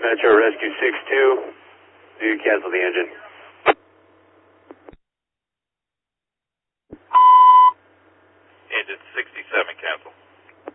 Metro Rescue 6-2. Do you cancel the engine?